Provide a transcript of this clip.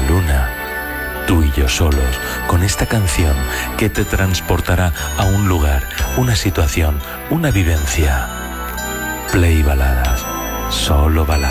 luna. Tú y yo solos, con esta canción que te transportará a un lugar, una situación, una vivencia. Play Baladas, solo baladas.